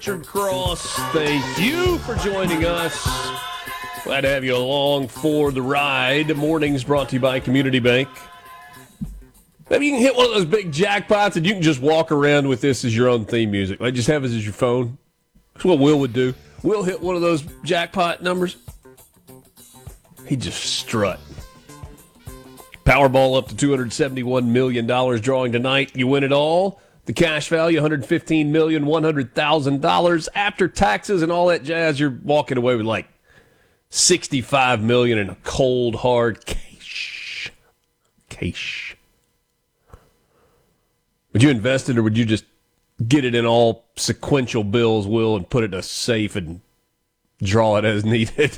Richard Cross, thank you for joining us. Glad to have you along for the ride. Mornings brought to you by Community Bank. Maybe you can hit one of those big jackpots and you can just walk around with this as your own theme music. Like just have this as your phone. That's what Will would do. Will hit one of those jackpot numbers. He'd just strut. Powerball up to $271 million drawing tonight. You win it all. The cash value, $115,100,000 after taxes and all that jazz. You're walking away with like $65 million in a cold, hard cash. Cash. Would you invest it or would you just get it in all sequential bills, Will, and put it in a safe and draw it as needed?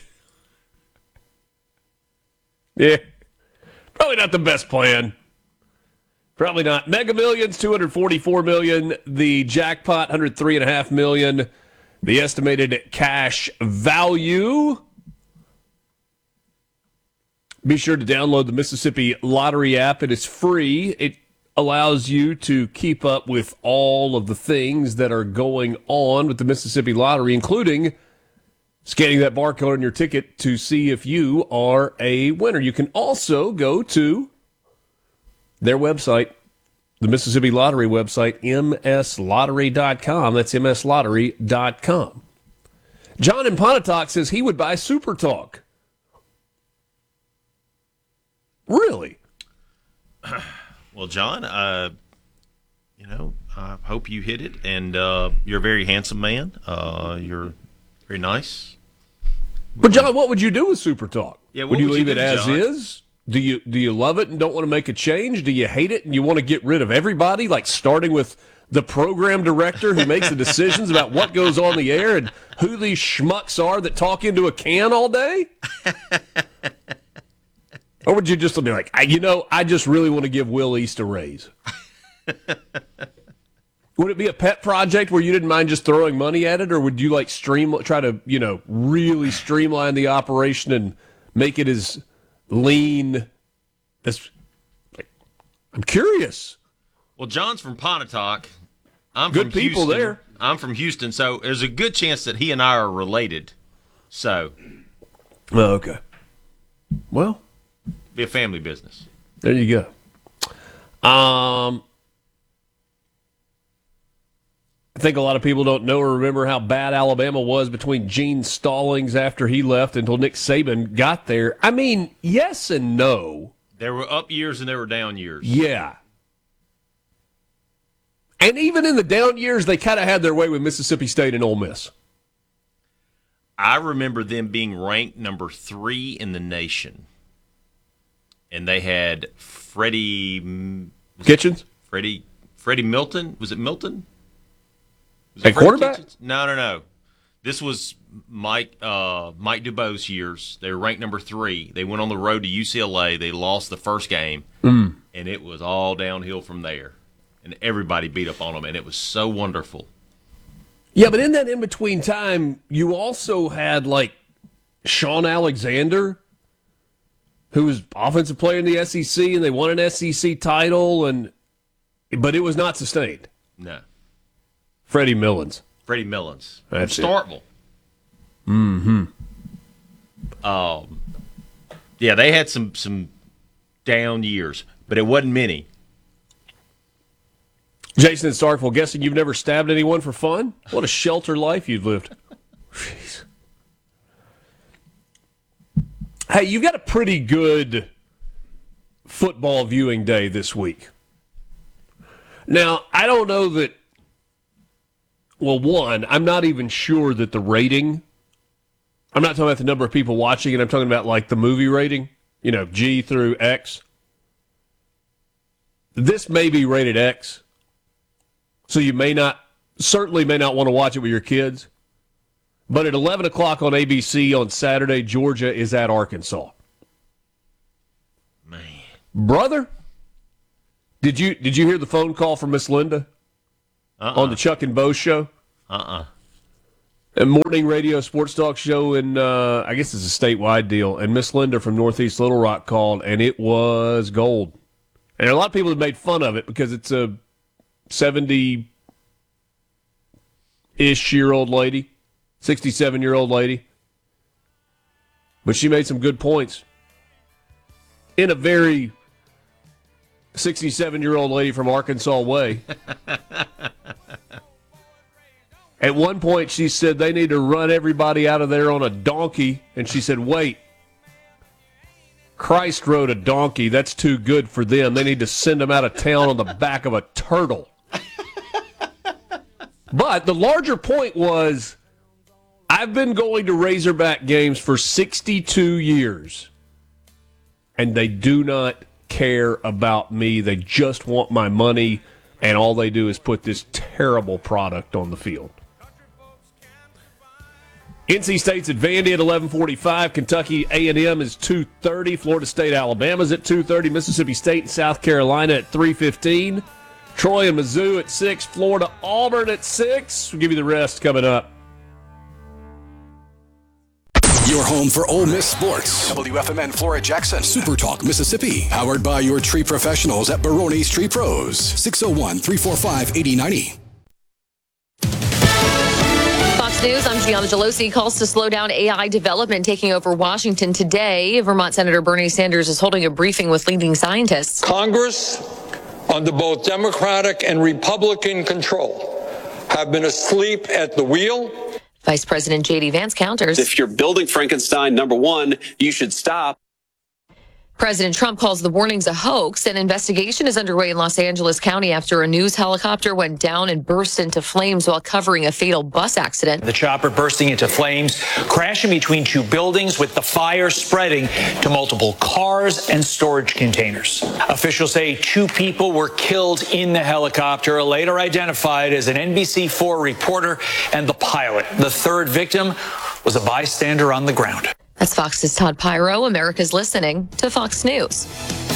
Yeah. Probably not the best plan. Probably not. Mega Millions, $244 million. The jackpot, $103.5 million. The estimated cash value. Be sure to download the Mississippi Lottery app. It is free. It allows you to keep up with all of the things that are going on with the Mississippi Lottery, including scanning that barcode on your ticket to see if you are a winner. You can also go to their website, the Mississippi Lottery website, mslottery.com. That's mslottery.com. John in Pontotoc says he would buy Super Talk. Really? Well, John, I hope you hit it, and you're a very handsome man. You're very nice. But, John, what would you do with Super Talk? Yeah, would you leave it do, as John? is? Do you love it and don't want to make a change? Do you hate it and you want to get rid of everybody, like starting with the program director who makes the decisions about what goes on the air and who these schmucks are that talk into a can all day? Or would you just be like, I just really want to give Will East a raise? Would it be a pet project where you didn't mind just throwing money at it, or would you like try to really streamline the operation and make it as lean as? I'm curious. Well, John's from Pontotoc. I'm Good from people Houston. there. I'm from Houston, so there's a good chance that he and I are related. So, Oh, okay. Well, be a family business. there you go. I think a lot of people don't know or remember how bad Alabama was between Gene Stallings after he left until Nick Saban got there. I mean, yes and no. There were up years and there were down years. Yeah. And even in the down years, they kind of had their way with Mississippi State and Ole Miss. I remember them being ranked number 3 in the nation. And they had Freddie Kitchens? Freddie Milton. Was it Milton? Was At it Freddie quarterback? Kitchens? No. This was Mike DuBois years. They were ranked number 3. They went on the road to UCLA. They lost the first game, and it was all downhill from there. And everybody beat up on them, and it was so wonderful. Yeah, but in that in-between time, you also had, like, Sean Alexander, who was offensive player in the SEC, and they won an SEC title, but it was not sustained. No. Freddie Millins. Freddie Millins. That's from Starkville. Mm-hmm. Yeah, they had some down years, but it wasn't many. Jason in Starkville, guessing you've never stabbed anyone for fun? What a sheltered life you've lived. Jeez. Hey, you've got a pretty good football viewing day this week. Now, I don't know that. Well, one, I'm not even sure that the rating, I'm not talking about the number of people watching it, I'm talking about like the movie rating, G through X. This may be rated X, so you certainly may not want to watch it with your kids. But at 11 o'clock on ABC on Saturday, Georgia is at Arkansas. Man. Brother, did you hear the phone call from Miss Linda on the Chuck and Bo show? A morning radio sports talk show, and I guess it's a statewide deal. And Miss Linda from Northeast Little Rock called, and it was gold. And a lot of people have made fun of it because it's a 70 67-ish-year-old lady, 67-year-old lady. But she made some good points in a very 67-year-old lady from Arkansas way. At one point, she said they need to run everybody out of there on a donkey. And she said, wait, Christ rode a donkey. That's too good for them. They need to send them out of town on the back of a turtle. But the larger point was, I've been going to Razorback games for 62 years, and they do not care about me. They just want my money, and all they do is put this terrible product on the field. NC State's at Vandy at 11:45. Kentucky A&M is 2:30. Florida State, Alabama's at 2:30. Mississippi State and South Carolina at 3:15. Troy and Mizzou at 6. Florida, Auburn at 6. We'll give you the rest coming up. Your home for Ole Miss sports. WFMN Flora Jackson. Super Talk Mississippi. Powered by your tree professionals at Barone's Tree Pros. 601-345-8090. Fox News, I'm Gianna Gelosi. Calls to slow down AI development taking over Washington today. Vermont Senator Bernie Sanders is holding a briefing with leading scientists. Congress, under both Democratic and Republican control, have been asleep at the wheel. Vice President J.D. Vance counters. If you're building Frankenstein, number one, you should stop. President Trump calls the warnings a hoax. An investigation is underway in Los Angeles County after a news helicopter went down and burst into flames while covering a fatal bus accident. The chopper bursting into flames, crashing between two buildings with the fire spreading to multiple cars and storage containers. Officials say 2 people were killed in the helicopter, later identified as an NBC4 reporter and the pilot. The third victim was a bystander on the ground. That's Fox's Todd Pyro. America's listening to Fox News.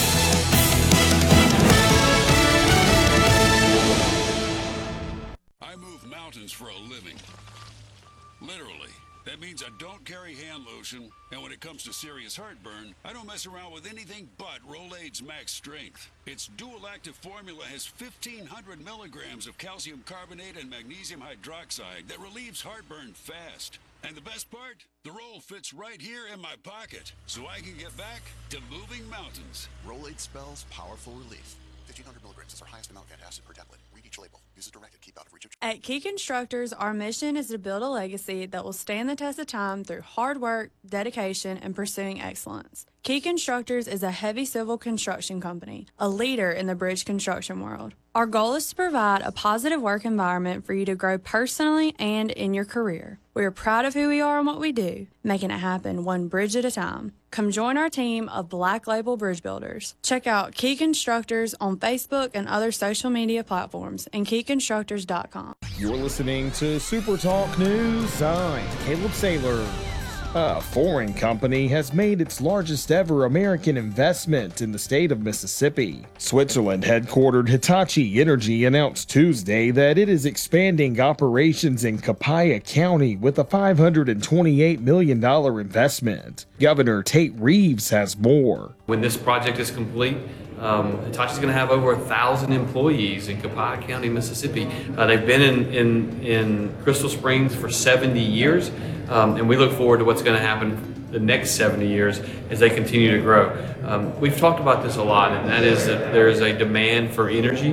I move mountains for a living. Literally. That means I don't carry hand lotion, and when it comes to serious heartburn, I don't mess around with anything but Rolaids Max Strength. Its dual-active formula has 1,500 milligrams of calcium carbonate and magnesium hydroxide that relieves heartburn fast. And the best part? The roll fits right here in my pocket, so I can get back to moving mountains. Rolaids spells powerful relief. 1,500 milligrams is our highest amount of antacid per tablet. Read each label. Use it directed. Keep out of reach of... At Key Constructors, our mission is to build a legacy that will stand the test of time through hard work, dedication, and pursuing excellence. Key Constructors is a heavy civil construction company, a leader in the bridge construction world. Our goal is to provide a positive work environment for you to grow personally and in your career. We are proud of who we are and what we do, making it happen one bridge at a time. Come join our team of Black Label Bridge Builders. Check out Key Constructors on Facebook and other social media platforms and keyconstructors.com. You're listening to Super Talk News. I'm Caleb Saylor. A foreign company has made its largest ever American investment in the state of Mississippi. Switzerland-headquartered Hitachi Energy announced Tuesday that it is expanding operations in Copiah County with a $528 million investment. Governor Tate Reeves has more. When this project is complete, Hitachi's going to have over 1,000 employees in Copiah County, Mississippi. They've been in Crystal Springs for 70 years, and we look forward to what's going to happen the next 70 years as they continue to grow. We've talked about this a lot, and that is that there is a demand for energy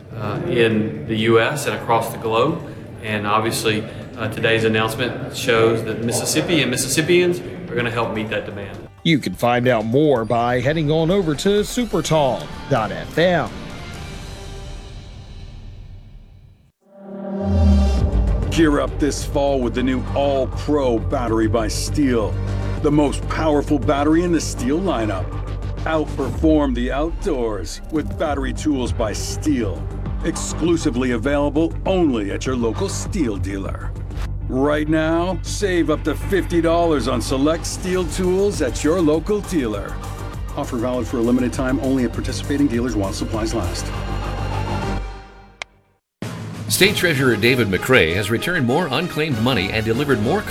in the U.S. and across the globe, and obviously today's announcement shows that Mississippi and Mississippians are going to help meet that demand. You can find out more by heading on over to supertalk.fm. Gear up this fall with the new All-Pro battery by Steel. The most powerful battery in the Steel lineup. Outperform the outdoors with battery tools by Steel. Exclusively available only at your local Steel dealer. Right now, save up to $50 on select Steel tools at your local dealer. Offer valid for a limited time only at participating dealers while supplies last. State Treasurer David McRae has returned more unclaimed money and delivered more